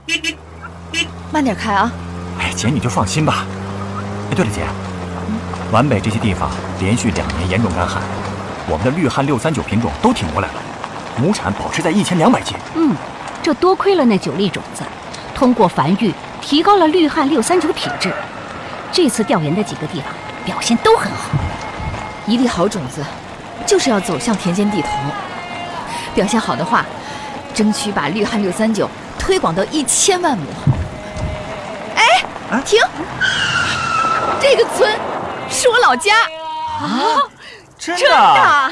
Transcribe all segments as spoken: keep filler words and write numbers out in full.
慢点开啊！ 哎，姐你就放心吧。哎，对了，姐，皖北这些地方连续两年严重干旱，我们的绿汉六三九品种都挺过来了，亩产保持在一千两百斤。 嗯，这多亏了那九粒种子，通过繁育提高了绿汉六三九品质。这次调研的几个地方表现都很好。 一粒好种子，就是要走向田间地头。表现好的话，争取把绿汉六三九推广到一千万亩。哎，啊、停！这个村是我老家啊！真的？ 真的！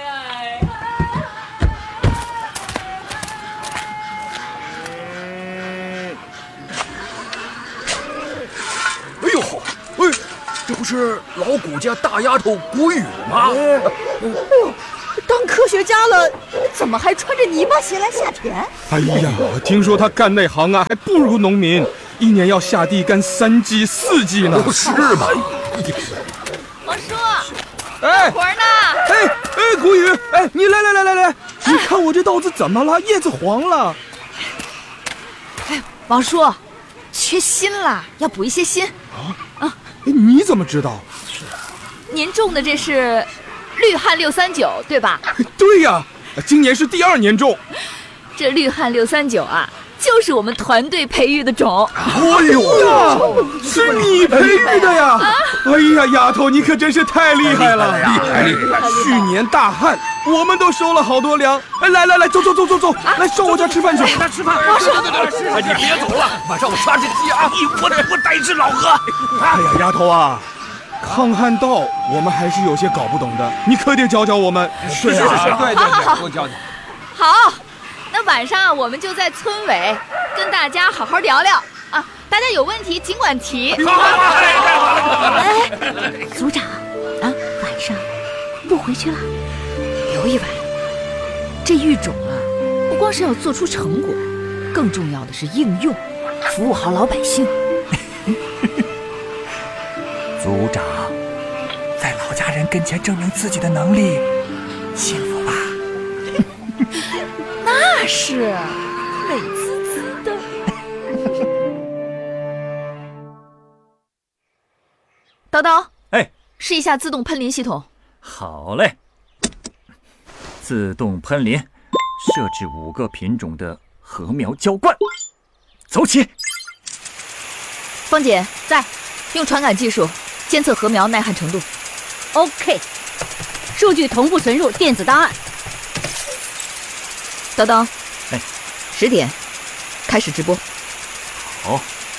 哎呦好，哎，这不是老谷家大丫头国语吗？哎呦， 当科学家了，怎么还穿着泥巴鞋来下田？ 哎呀，听说他干那行啊，还不如农民，一年要下地干三季四季呢。 是吧？ 王叔， 哎， 活呢？ 哎哎，谷雨，哎，你来来来来来，你看我这稻子怎么了？叶子黄了。 哎，王叔，缺锌了，要补一些锌。 啊啊！你怎么知道？ 是啊，您种的这是绿汉六三九对吧？ 对呀，今年是第二年种。 这绿汉六三九啊，就是我们团队培育的种。 哎呦，是你培育的呀！啊、哎呀，丫头，你可真是太厉害了！ 厉害厉害！ 去年大旱，我们都收了好多粮。哎，来来来，走走走走走，啊、来上我家吃饭去。 来吃饭。王叔，哎，你别走了，晚上我杀只鸡啊！你我我带只老鹅。 哎呀，丫头啊！抗旱道我们还是有些搞不懂的，你可得教教我们。 是是是，对对对，多教教。 好，那晚上我们就在村委跟大家好好聊聊啊，大家有问题尽管提。 好，太好了！ 哎，组长啊，晚上不回去了？ 留一晚。这育种啊，不光是要做出成果，更重要的是应用，服务好老百姓。 组长，在老家人跟前证明自己的能力，幸福吧？ 那是，美滋滋的。叨叨， 哎， 试一下自动喷淋系统。 好嘞，自动喷淋，设置五个品种的禾苗浇灌，走起。 芳姐在，用传感技术监测禾苗耐旱程度。 OK， 数据同步存入电子档案。 叨叨， 哎， 十点开始直播。 好，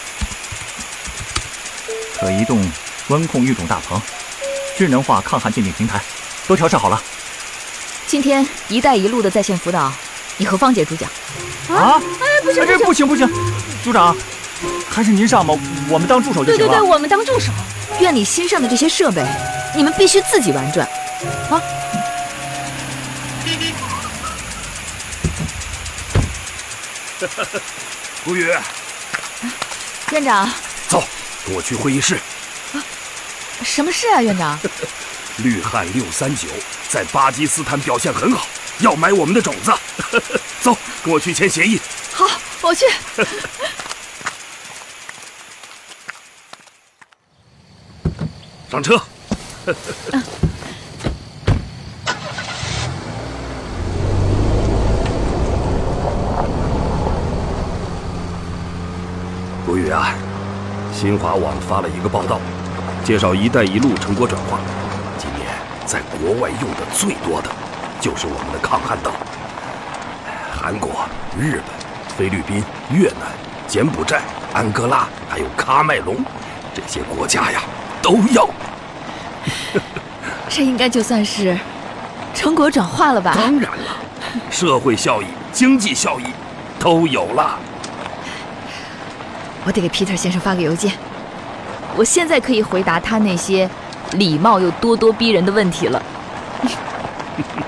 可移动温控育种大棚，智能化抗旱鉴定平台，都调试好了。 今天“一带一路”的在线辅导，你和芳姐主讲。 啊？ 哎，不行不行， 不行不行，组长，还是您上吧，我们当助手就行了。 对对对，我们当助手。 院里新上的这些设备，你们必须自己玩转，啊！ 谷雨， 院长， 走，跟我去会议室。 啊，什么事啊，院长？ 绿汉六三九在巴基斯坦表现很好，要买我们的种子。走，跟我去签协议。 好，我去。 上车。 嗯谷雨啊，新华网发了一个报道，介绍“一带一路”成果转化。今年在国外用的最多的，就是我们的抗旱道。韩国、日本、菲律宾、越南、柬埔寨、安哥拉，还有喀麦隆，这些国家呀，都要。 这应该就算是成果转化了吧？ 当然了，社会效益、经济效益都有了。 我得给 Peter 先生发个邮件，我现在可以回答他那些礼貌又咄咄逼人的问题了。